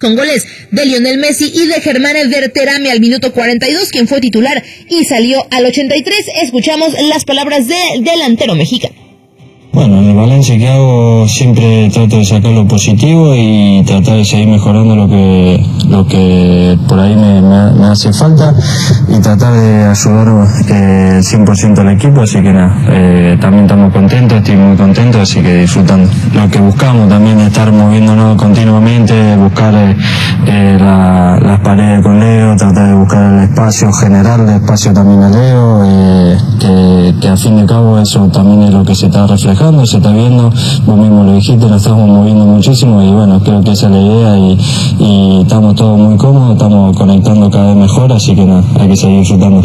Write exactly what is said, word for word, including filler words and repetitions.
con goles de Lionel Messi y de Germán Berterame al minuto cuarenta y dos, quien fue titular y salió al ochenta y tres. Escuchamos las palabras del delantero mexicano. Bueno, en el balance que hago siempre trato de sacar lo positivo y tratar de seguir mejorando lo que lo que por ahí me, me, me hace falta y tratar de ayudar eh, cien por ciento al equipo, así que nada, eh, también estamos contentos, estoy muy contento, así que disfrutando. Lo que buscamos también es estar moviéndonos continuamente, buscar eh, eh, la, las paredes con Leo, tratar de buscar el espacio, generar el espacio también a Leo, eh, que, que a fin de cabo eso también es lo que se está reflejando. Se está viendo, vos mismo lo dijiste, nos estamos moviendo muchísimo y bueno, creo que esa es la idea y, y estamos todos muy cómodos, estamos conectando cada vez mejor, así que nada, hay que seguir disfrutando.